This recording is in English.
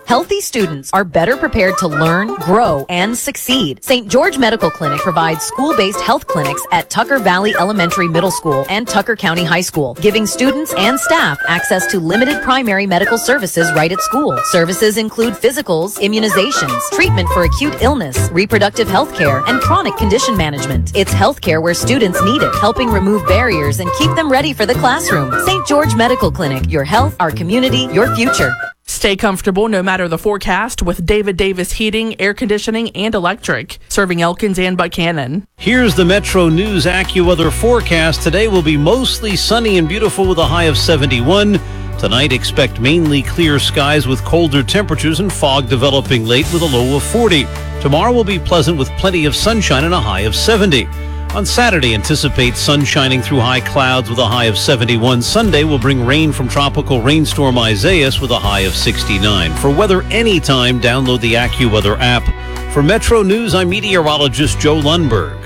Healthy students are better prepared to learn, grow, and succeed. St. George Medical Clinic provides school-based health clinics at Tucker Valley Elementary Middle School and Tucker County High School, giving students and staff access to limited primary medical services right at school. Services include physicals, immunizations, treatment for acute illness, reproductive health care, and chronic condition management. It's healthcare where students need it, helping remove barriers and keep them ready for the classroom. St. George Medical Clinic, your health, our community, your future. Stay comfortable no matter the forecast with David Davis Heating, Air Conditioning, and Electric, serving Elkins and Buchanan. Here's the Metro News AccuWeather forecast. Today will be mostly sunny and beautiful with a high of 71. Tonight, expect mainly clear skies with colder temperatures and fog developing late with a low of 40. Tomorrow will be pleasant with plenty of sunshine and a high of 70. On Saturday, anticipate sun shining through high clouds with a high of 71. Sunday will bring rain from tropical rainstorm Isaias with a high of 69. For weather anytime, download the AccuWeather app. For Metro News, I'm meteorologist Joe Lundberg.